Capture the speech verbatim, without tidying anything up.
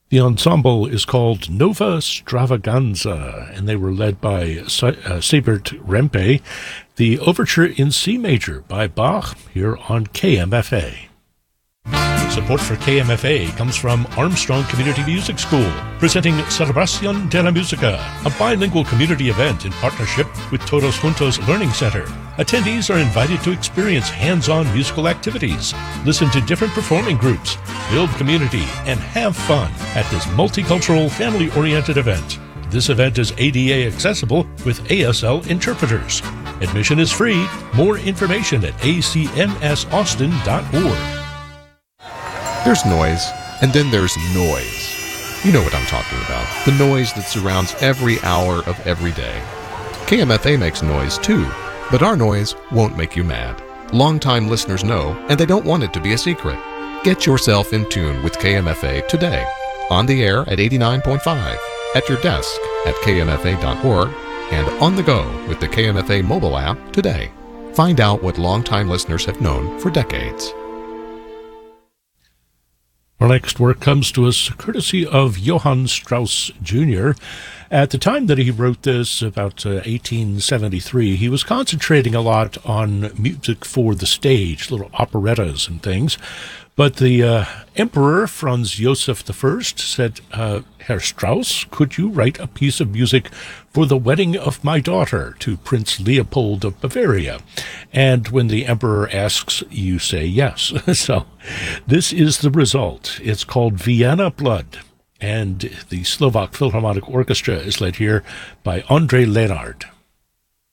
The ensemble is called Nova Stravaganza, and they were led by Sa- uh, Siebert Rempe. The Overture in C major by Bach here on K M F A. Support for K M F A comes from Armstrong Community Music School, presenting Celebración de la Música, a bilingual community event in partnership with Todos Juntos Learning Center. Attendees are invited to experience hands-on musical activities, listen to different performing groups, build community, and have fun at this multicultural, family-oriented event. This event is A D A accessible with A S L interpreters. Admission is free. More information at a c m s austin dot org. There's noise, and then there's noise. You know what I'm talking about. The noise that surrounds every hour of every day. K M F A makes noise too, but our noise won't make you mad. Longtime listeners know, and they don't want it to be a secret. Get yourself in tune with K M F A today. On the air at eighty-nine point five, at your desk at k m f a dot org, and on the go with the K M F A mobile app today. Find out what longtime listeners have known for decades. Our next work comes to us courtesy of Johann Strauss Junior At the time that he wrote this, about uh, eighteen seventy-three, he was concentrating a lot on music for the stage, little operettas and things. But the uh, Emperor Franz Joseph the First said, uh, Herr Strauss, could you write a piece of music for the wedding of my daughter to Prince Leopold of Bavaria? And when the Emperor asks, you say yes. So this is the result. It's called Vienna Blood, and the Slovak Philharmonic Orchestra is led here by André Lenard.